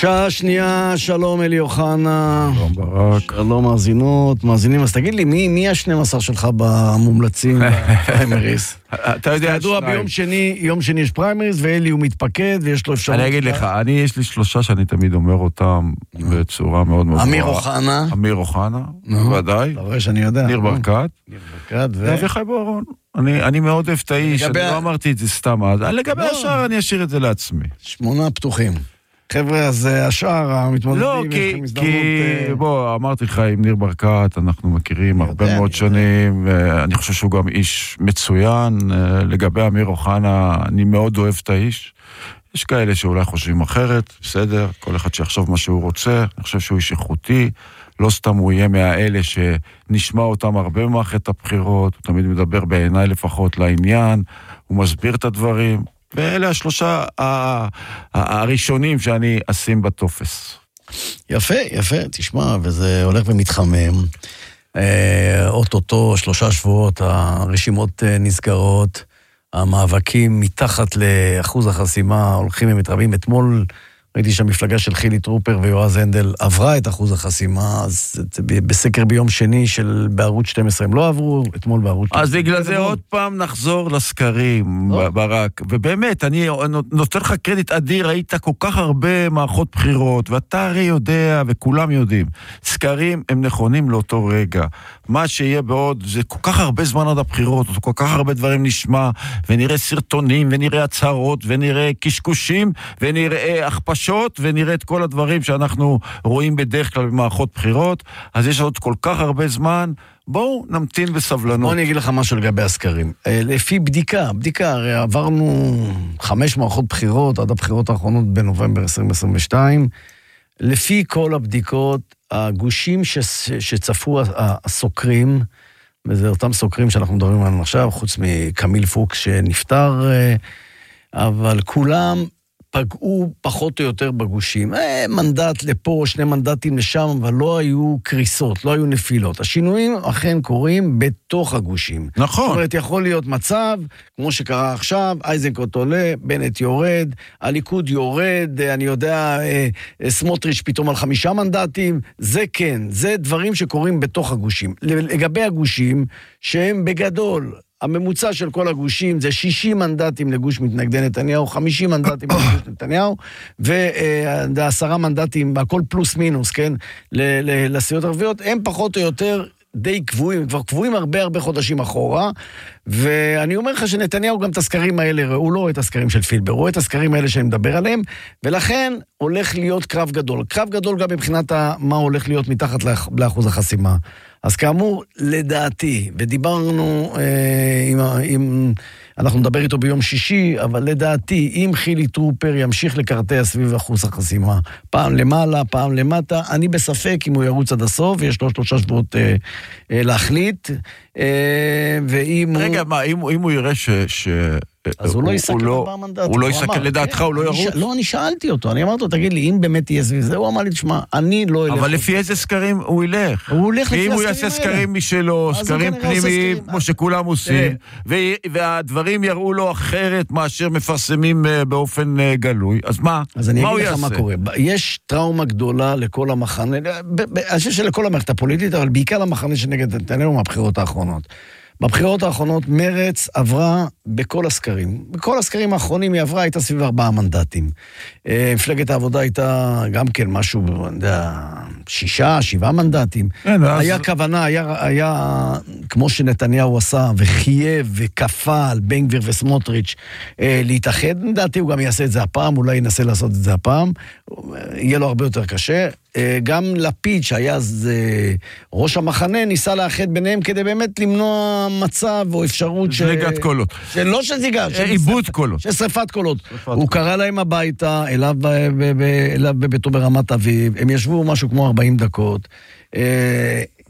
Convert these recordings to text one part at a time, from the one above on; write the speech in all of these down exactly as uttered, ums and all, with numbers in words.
שעה שנייה, שלום אלי אוחנה. שלום ברק. שלום מאזינות, מאזינים. אז תגיד לי, מי, מי ה-שנים עשר שלך במומלצים בפריימריז? אתה יודע, ידוע ביום שני, יום שני יש פריימריז, ואלי הוא מתפקד, ויש לו אפשרות... אני אגיד לך, אני, יש לי שלושה שאני תמיד אומר אותם בצורה מאוד מאוד... אמיר אוחנה. אמיר אוחנה, ודאי. אתה רואה שאני יודע. ניר ברקת. ניר ברקת ו... אביחי בוארון. אני, אני מאוד אוהב את האיש, אני לא אמרתי את זה סתם אז. לגבי השאר אני אשאיר את זה לעצמי. שמונה פתוחים. חבר'ה, אז השאר המתמודדים... לא, כי, כי בוא, אמרתי לך, עם ניר ברקת, אנחנו מכירים הרבה מאוד שנים, ואני חושב שהוא גם איש מצוין. לגבי אמיר אוחנה, אני מאוד אוהב את האיש. יש כאלה שאולי חושבים אחרת, בסדר, כל אחד שיחשוב מה שהוא רוצה, אני חושב שהוא איש איכותי, לא סתם הוא יהיה מהאלה שנשמע אותם הרבה במערכת הבחירות, הוא תמיד מדבר בעיניי לפחות לעניין, הוא מסביר את הדברים, ואלה השלושה הראשונים שאני אשים בטופס. יפה, יפה, תשמע, וזה הולך ומתחמם. אוטוטו, שלושה שבועות, הרשימות נסגרות, המאבקים מתחת לאחוז החסימה הולכים ומתרבים. אתמול ראיתי שהמפלגה של חילי טרופר ויועז הנדל עברה את אחוז החסימה, אז בסקר ביום שני של בערוץ שתים עשרה הם לא עברו, אתמול בערוץ שתים עשרה. אז בגלל זה עוד פעם נחזור לסקרים, ברק. ובאמת, אני נותן לך קרדיט אדיר, היית כל כך הרבה מערכות בחירות, ואתה הרי יודע, וכולם יודעים, סקרים הם נכונים לאותו רגע. מה שיהיה בעוד, זה כל כך הרבה זמן עד הבחירות, כל כך הרבה דברים נשמע, ונראה סרטונים, ונראה הצהרות, ונראה קשקושים, ונראה הכפשות, ונראה את כל הדברים שאנחנו רואים בדרך כלל במערכות בחירות, אז יש עוד כל כך הרבה זמן, בואו נמתין בסבלנות. בואו אני אגיד לך משהו לגבי הסקרים. לפי בדיקה, בדיקה, הרי עברנו חמש מערכות בחירות, עד הבחירות האחרונות בנובמבר עשרים עשרים ושתיים, לפי כל הבדיקות, הגושים ש... שצפו הסוקרים, וזה אותם סוקרים שאנחנו מדברים עליהם עכשיו, חוץ מקמיל פוקס שנפטר, אבל כולם פגעו פחות או יותר בגושים. מנדט לפה, שני מנדטים לשם, אבל לא היו קריסות, לא היו נפילות. השינויים אכן קורים בתוך הגושים. נכון. זאת אומרת, יכול להיות מצב, כמו שקרה עכשיו, אייזנקוט עולה, בנט יורד, הליכוד יורד, אני יודע, סמוטריץ' פתאום על חמישה מנדטים, זה כן, זה דברים שקורים בתוך הגושים. לגבי הגושים, שהם בגדול, הממוצע של כל הגושים זה שישים מנדטים לגוש מתנגדי נתניהו, חמישים מנדטים לגוש נתניהו, ועשרה מנדטים, הכל פלוס מינוס, כן, לסיעות ערביות, הם פחות או יותר די קבועים, כבר קבועים הרבה הרבה חודשים אחורה, ואני אומר לך שנתניהו גם את הסקרים האלה, הוא לא רואה את הסקרים של פילבר, הוא רואה את הסקרים האלה שאני מדבר עליהם, ולכן הולך להיות קרב גדול. קרב גדול גם מבחינת מה הולך להיות מתחת לאחוז החסימה. אז כאמור, לדעתי, ודיברנו אה, עם, עם, אנחנו נדבר איתו ביום שישי, אבל לדעתי, אם חילי טרופר ימשיך לקרטע סביב אחוז החסימה, פעם למעלה, פעם למטה, אני בספק אם הוא ירוץ עד הסוף, ויש לו שלושה שבועות אה, אה, להחליט, אה, ואם רגע, הוא... מה, אם, אם הוא יראה ש... ש... אז הוא לא יסתכל ארבעה מנדטים. הוא לא יסתכל, לדעתך הוא לא ירוץ? לא, אני שאלתי אותו, אני אמרתי לו, תגיד לי, אם באמת יהיה סביב זה, הוא אמר לי, תשמע, אני לא אלך. אבל לפי איזה סקרים הוא ילך? הוא הולך לפי הסקרים האלה. ואם הוא יעשה סקרים משלו, סקרים פנימיים, כמו שכולם עושים, והדברים יראו לו אחרת מאשר מפרסמים באופן גלוי, אז מה? אז אני אגיד לך מה קורה. יש טראומה גדולה לכל המחנה, אני חושב שלכל המערכת הפוליטית, אבל בעיקר למחנה שנגד נתניהו מהבחירות האחרונות. בבחירות האחרונות מרץ עברה בכל הסקרים. בכל הסקרים האחרונים היא עברה, הייתה סביב ארבעה מנדטים. מפלגת העבודה הייתה גם כן משהו, אני יודע, שישה, שבעה מנדטים. היה כוונה, היה, היה כמו שנתניהו עשה, וחייב וכפה על בן גביר וסמוטריץ' להתאחד. לדעתי הוא גם יעשה את זה הפעם, אולי ינסה לעשות את זה הפעם. יהיה לו הרבה יותר קשה. גם לפיד שהיה ראש המחנה ניסה לאחד ביניהם כדי באמת למנוע מצב או אפשרות זליגת קולות. לא של זליגה, איבוד קולות. של שריפת קולות. הוא קרא להם הביתה, אליו בביתו ברמת אביב, הם ישבו משהו כמו ארבעים דקות.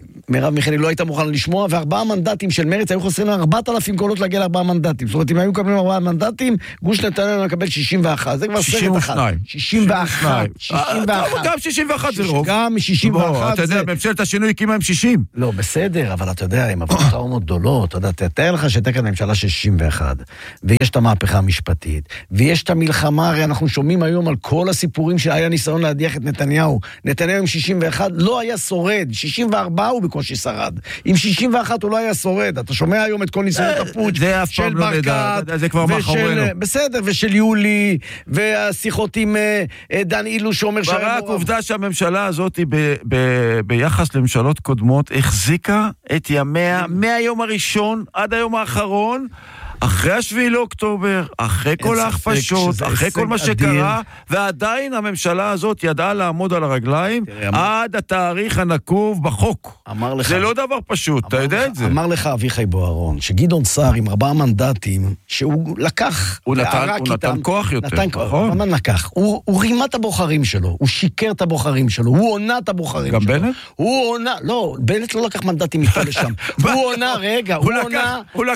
מרב מיכאלי לא הייתה מוכנה לשמוע, וארבעה מנדטים של מרץ היו חסרים לה ארבעת אלפים קולות להגיע לארבעה מנדטים. זאת אומרת, אם היו מקבלים ארבעה מנדטים, גוש נתניהו מקבל שישים ואחת. זה כבר סרט אחד. שישים ואחת. שישים ואחת. גם שישים ואחת זה רוב. גם שישים ואחת. אתה יודע, ממשלת השינוי הקימה עם שישים. לא, בסדר, אבל אתה יודע, עם עבודות טראומות גדולות, אתה יודע, תתאר לך שתהיה כאן ממשלה של שישים ואחת, ויש את המהפכה המשפטית, ויש את המלחמה, הרי אנחנו שומעים היום על כל הסיפורים שהיה ניסיון להדיח את נתניהו. נתניהו עם שישים ואחת לא היה שורד, שישים וארבע הוא בקושי שרד. עם שישים ואחת הוא לא היה שורד. אתה שומע היום את כל ניסיונות הפוטש של ברקת, זה כבר מאחורינו. בסדר, ושל יולי, והשיחות עם דן אילוז שאומר שהיה ברק, עובדה שהממשלה הזאת ביחס לממשלות קודמות החזיקה את ימיה מהיום הראשון עד היום האחרון, אחרי השביעי לאוקטובר, אחרי כל ההכפשות, אחרי כל מה שקרה, ועדיין הממשלה הזאת ידעה לעמוד על הרגליים עד התאריך הנקוב בחוק. זה לא דבר פשוט, אתה יודע את זה. אמר לך אביחי בוארון, שגדעון סער עם ארבעה מנדטים, שהוא לקח, הוא נתן כוח יותר, נכון? הוא לקח, הוא רימה את הבוחרים שלו, הוא שיקר את הבוחרים שלו, הוא עונה את הבוחרים שלו. גם בנט? הוא עונה, לא, בנט לא לקח מנדטים מפה לשם. הוא עונה, רגע, הוא עונה.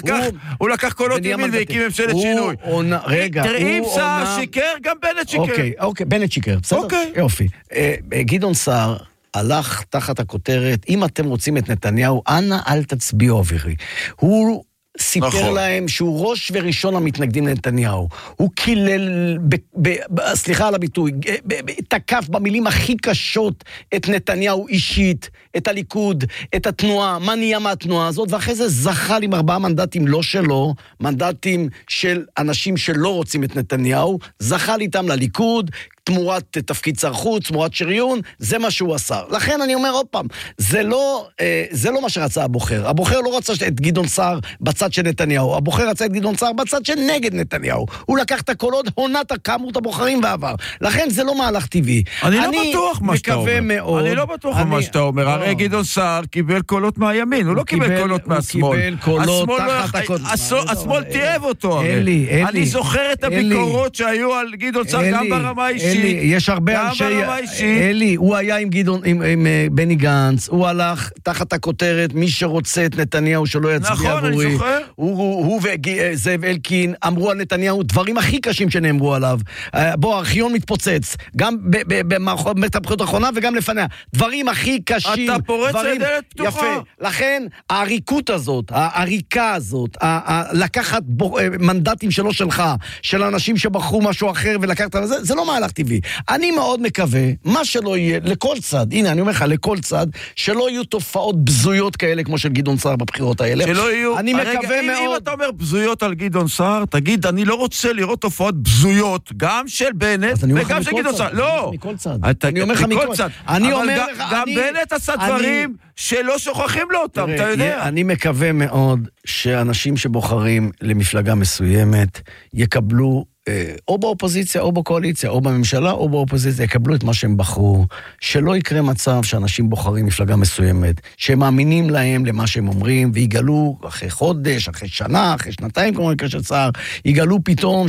הוא לקח קולות ימין והקים ממשלת שינוי. רגע, הוא עונה. אם סער שיקר, גם בנט שיקר. אוקיי, אוקיי, בנט שיקר, בסדר? יופי. גדעון סער הלך תחת הכותרת, אם אתם רוצים את נתניהו, אנא אל תצביעו אבירי. הוא סיפר נכון. להם שהוא ראש וראשון המתנגדים לנתניהו. הוא קילל, ב, ב, ב, סליחה על הביטוי, ב, ב, תקף במילים הכי קשות את נתניהו אישית, את הליכוד, את התנועה, מה נהיה מהתנועה הזאת, ואחרי זה זכה עם ארבעה מנדטים לא שלו, מנדטים של אנשים שלא רוצים את נתניהו, זכה איתם לליכוד, תמורת תפקיד שר חוץ, תמורת שריון, זה מה שהוא עשה. לכן אני אומר עוד פעם, זה לא, זה לא מה שרצה הבוחר. הבוחר לא רצה את גדעון סער בצד של נתניהו, הבוחר רצה את גדעון סער בצד של נגד נתניהו. הוא לקח את הקולות, הונת כמות הבוחרים ועבר. לכן זה לא מהלך טבעי. אני לא בטוח מה שאתה אומר. מאוד, אני לא בטוח מה שאתה אומר. הרי גדעון סער קיבל קולות מהימין, הוא לא קיבל קולות מהשמאל. הוא קיבל קולות תחת הקולות. השמאל תייב אותו. אני זוכר את הביקורות שהיו על גדעון סער גם ברמה האישית. יש הרבה אנשי... אלי, הוא היה עם גדעון, עם, עם בני גנץ, הוא הלך תחת הכותרת, מי שרוצה את נתניהו שלא יצביע נכון, עבורי. נכון, אני זוכר. הוא, הוא, הוא וזאב אלקין אמרו על נתניהו דברים הכי קשים שנאמרו עליו. בוא, הארכיון מתפוצץ, גם במערכת הבחירות האחרונה וגם לפניה. דברים הכי קשים. אתה פורץ דברים... לדלת פתוחה. יפה. לכן, העריקות הזאת, העריקה הזאת, לקחת מנדטים שלא שלך, של אנשים שבחרו משהו אחר ולקחת על זה, זה לא מהלך טבעי. אני מאוד מקווה, מה שלא יהיה, לכל צד, הנה אני אומר לך, לכל צד, שלא יהיו תופעות בזויות כאלה, כמו של גדעון סער בבחירות האלה. שלא יהיו, אני הרגע, מקווה אם, מאוד... אם אתה אומר בזויות על גדעון סער, תגיד, אני לא רוצה לראות תופעות בזויות, גם של בנט, וגם של גדעון סער. לא! מכל צד. אתה, אני אומר לך מכל צד. אני אומר לך, גם אני, בנט עשה אני, דברים שלא שוכחים לו אותם, תראה, אתה יודע. אני מקווה מאוד שאנשים שבוחרים למפלגה מסוימת, יקבלו או באופוזיציה, או בקואליציה, או בממשלה, או באופוזיציה, יקבלו את מה שהם בחרו, שלא יקרה מצב שאנשים בוחרים מפלגה מסוימת, שהם מאמינים להם למה שהם אומרים, ויגלו אחרי חודש, אחרי שנה, אחרי שנתיים, כמו מקרה של צער, יגלו פתאום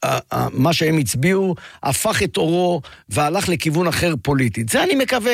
שמה שהם הצביעו, הפך את אורו, והלך לכיוון אחר פוליטית. זה אני מקווה,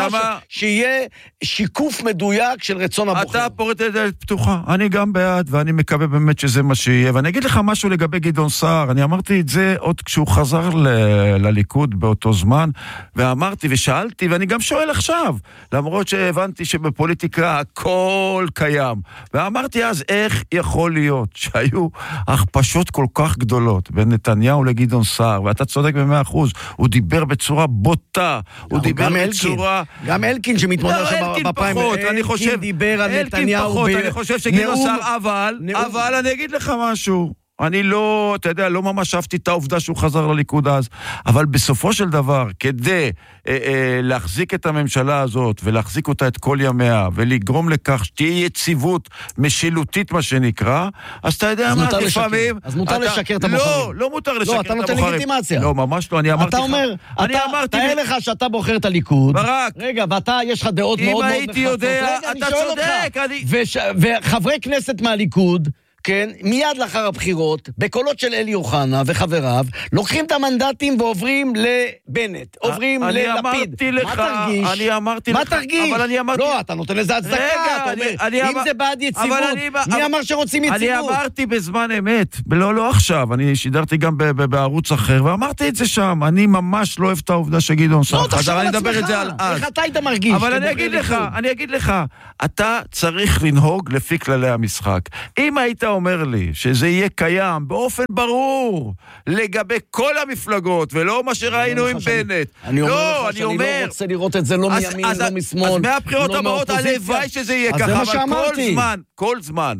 שיהיה שיקוף מדויק של רצון הבוחר. אתה פורט לדלת פתוחה, אני גם בעד, ואני מקווה באמת שזה מה שיהיה, ואני אגיד לך משהו לגבי גדעון סער, אני אמרתי את זה עוד כשהוא חזר ל- לליכוד באותו זמן, ואמרתי ושאלתי, ואני גם שואל עכשיו, למרות שהבנתי שבפוליטיקה הכל קיים, ואמרתי אז איך יכול להיות שהיו הכפשות כל כך גדולות בין נתניהו לגדעון סער, ואתה צודק במאה אחוז, הוא דיבר בצורה בוטה, הוא דיבר בצורה... גם אלקין שמתמודד עכשיו בפעם, אלקין דיבר על נתניהו... אני חושב שגדעון סער אבל, אבל אני אגיד לך משהו, אני לא, אתה יודע, לא ממש אהבתי את העובדה שהוא חזר לליכוד אז, אבל בסופו של דבר, כדי אה, אה, להחזיק את הממשלה הזאת, ולהחזיק אותה את כל ימיה, ולגרום לכך שתהיה יציבות משילותית, מה שנקרא, אז אתה יודע מה, לפעמים... אז מותר אתה, לשקר את הבוחרים. לא, לא מותר לשקר לא, את הבוחרים. אתה נותן לגיטימציה. לא, ממש לא, אני אמרתי אתה לך... אומר, אני אתה, אמרתי... תאר לך שאתה בוחר את הליכוד. ברק. רגע, ואתה, יש לך דעות מאוד מאוד... אם הייתי יודע, אתה צודק. וחברי כנסת מהליכוד... כן, מיד לאחר הבחירות, בקולות של אלי אוחנה וחבריו, לוקחים את המנדטים ועוברים לבנט, עוברים ללפיד. מה תרגיש? אני אמרתי מה לך, תרגיש? אבל אני אמרתי... לא, אתה נותן לזה הצדקה, אתה אומר, אם זה בעד יציבות, מי אמר שרוצים יציבות? אני אמרתי בזמן אמת, לא, לא עכשיו, אני שידרתי גם בערוץ אחר, ואמרתי את זה שם, אני ממש לא אוהב את העובדה שגדעון סער. לא, תחשוב על עצמך, איך אתה היית מרגיש? אבל אני אגיד לך, אני אגיד לך, אתה צריך לנהוג לפי כללי המשחק. אם היית אומר לי שזה יהיה קיים באופן ברור לגבי כל המפלגות, ולא מה שראינו עם בנט. אני אומר לך שאני לא רוצה לראות את זה לא מימין, לא משמאל. אז מהבחירות הבאות הלוואי שזה יהיה ככה, אבל כל זמן, כל זמן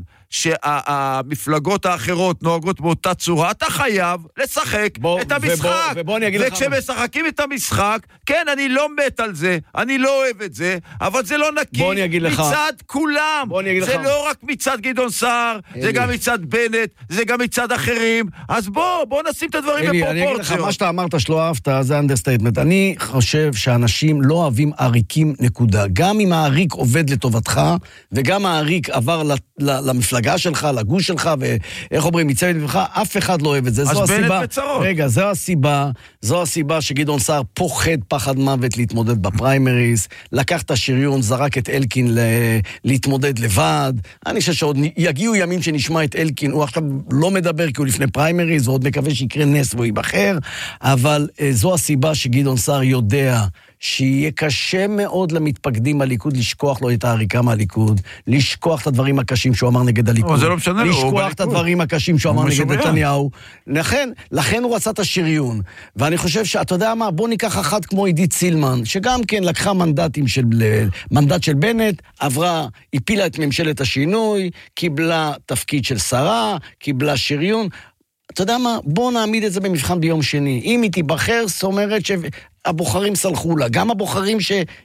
שהמפלגות האחרות נוהגות באותה צורה, אתה חייב לשחק את המשחק. וכשמשחקים את המשחק, כן, אני לא מת על זה, אני לא אוהב את זה, אבל זה לא נקי מצד כולם. זה לא רק מצד גדעון סער, זה גם מצד בנט, זה גם מצד אחרים. אז בוא, בוא נשים את הדברים בפרופורציות. אני אגיד לך, מה שאתה אמרת שלא אהבת, זה אנדרסטייטמנט. אני חושב שאנשים לא אוהבים עריקים נקודה. גם אם העריק עובד לטובתך, וגם העריק עבר למפלגה שלך, לגוש שלך, ואיך אומרים, מצוות ממך, אף אחד לא אוהב את זה. אז בנט בצרות. רגע, זו הסיבה, זו הסיבה שגדעון סער פוחד פחד מוות להתמודד בפריימריז, לקח את השריון, זרק את אלקין להתמודד לבד. אני חושב שעוד יגיעו ימים שנשמע את אלקין, הוא עכשיו לא מדבר כי הוא לפני פריימריז, ועוד מקווה שיקרה נס והוא ייבחר, אבל זו הסיבה שגדעון סער יודע שיהיה קשה מאוד למתפקדים הליכוד לשכוח לו את העריקה מהליכוד, לשכוח את הדברים הקשים שהוא אמר נגד הליכוד. זה לא משנה לו, לשכוח את הדברים הקשים שהוא אמר נגד נתניהו. לכן, לכן הוא רצה את השריון. ואני חושב שאתה יודע מה, בוא ניקח אחת כמו עידית סילמן, שגם כן לקחה מנדטים של, מנדט של בנט, עברה, הפילה את ממשלת השינוי, קיבלה תפקיד של שרה, קיבלה שריון. אתה יודע מה, בוא נעמיד את זה במבחן ביום שני. אם היא תיבחר, זאת אומרת שהבוחרים סלחו לה. גם הבוחרים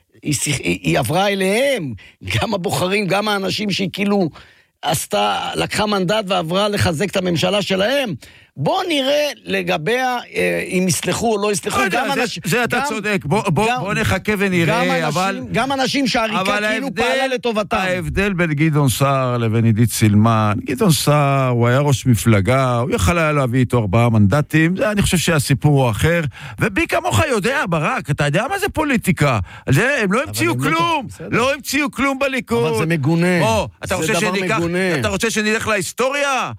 שהיא עברה אליהם, גם הבוחרים, גם האנשים שהיא כאילו עשתה, לקחה מנדט ועברה לחזק את הממשלה שלהם, בוא נראה לגביה, אם יסלחו או לא יסלחו, גם אנשים... זה אתה צודק, בוא נחכה ונראה, אבל... גם אנשים שהעריקה כאילו פעלה לטובתם. ההבדל בין גדעון סער לבין עידית סילמן, גדעון סער, הוא היה ראש מפלגה, הוא יכל היה להביא איתו ארבעה מנדטים, אני חושב שהסיפור הוא אחר, ובי כמוך יודע, ברק, אתה יודע מה זה פוליטיקה? הם לא המציאו כלום, לא המציאו כלום בליכוד. אבל זה מגונה, זה דבר מגונה. אתה רוצה שנלך להיסטוריה?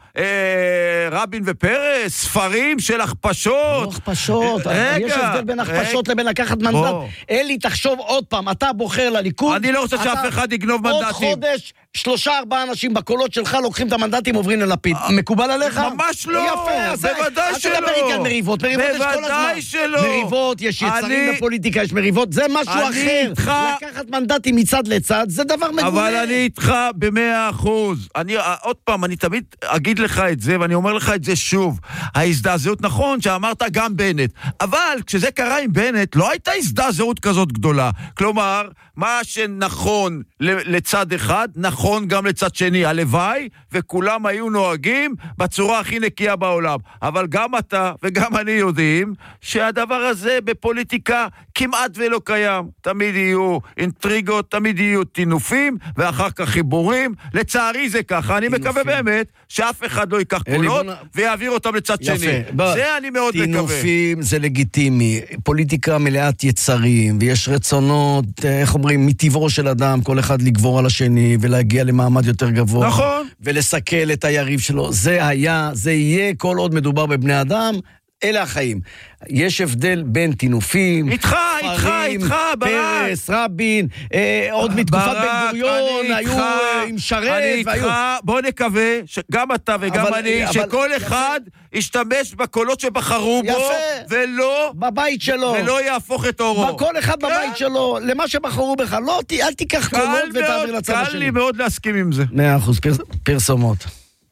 רבין ופרס? ספרים של הכפשות. לא הכפשות. יש הבדל בין הכפשות לבין לקחת מנדט. אלי, תחשוב עוד פעם, אתה בוחר לליכוד. אני לא רוצה שאף אחד יגנוב מנדטים. עוד חודש, שלושה ארבעה אנשים בקולות שלך לוקחים את המנדטים, עוברים ללפיד. מקובל עליך? ממש לא. יפה. בוודאי שלא. אתה מדבר איתן מריבות. בוודאי שלא. מריבות, יש יצרים בפוליטיקה, יש מריבות. זה משהו אחר. לקחת מנדטים מצד לצד, זה דבר מגונה. אבל אני איתך במאה אחוז. אני, עוד פעם, אני תמיד אגיד לך את זה, ואני אומר לך את זה שוב. ההזדעזעות, נכון שאמרת גם בנט, אבל כשזה קרה עם בנט, לא הייתה הזדעזעות כזאת גדולה. כלומר, מה שנכון לצד אחד, נכון גם לצד שני. הלוואי, וכולם היו נוהגים בצורה הכי נקייה בעולם. אבל גם אתה וגם אני יודעים שהדבר הזה בפוליטיקה כמעט ולא קיים. תמיד יהיו אינטריגות, תמיד יהיו תינופים, ואחר כך חיבורים. לצערי זה ככה. אני מקווה באמת שאף אחד לא ייקח קולות ויעביר אותם לצד שני. זה אני מאוד מקווה. תינופים זה לגיטימי. פוליטיקה מלאת יצרים, ויש רצונות, איך אומרים, מטבעו של אדם, כל אחד לגבור על השני, ולהגיע למעמד יותר גבוה. נכון. ולסכל את היריב שלו. זה היה, זה יהיה, כל עוד מדובר בבני אדם, אלה החיים. יש הבדל בין תינופים, איתך, איתך, איתך, ברק. פרס, רבין, אה, עוד מתקופת בן גוריון, היו אה, עם שרת. אני איתך, והיו... בוא נקווה שגם אתה וגם אבל, אני, אבל, שכל יפה. אחד ישתמש בקולות שבחרו יפה. בו, ולא... בבית שלו. ולא יהפוך את אורו. כל אחד כן. בבית שלו, למה שבחרו בך. לא, אל תיקח קולות ותעביר לצד השני. קל לי מאוד להסכים עם זה. מאה אחוז, פרס, פרסומות.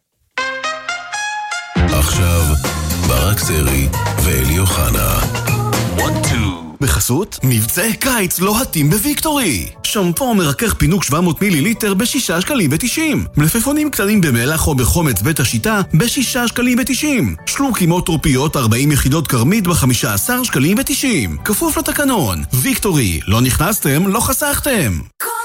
עכשיו... ברק סרי ואלי אוחנה. בחסות מבצעי קיץ לוהטים בוויקטורי. שמפו מרכך פינוק שבע מאות מיליליטר בשישה שקלים ותשעים. מלפפונים קטנים במלח או בחומץ בית השיטה בשישה שקלים ותשעים. שלוקים או טרופיות ארבעים יחידות קרמית בחמישה עשר שקלים ותשעים. כפוף לתקנון. ויקטורי, לא נכנסתם, לא חסכתם.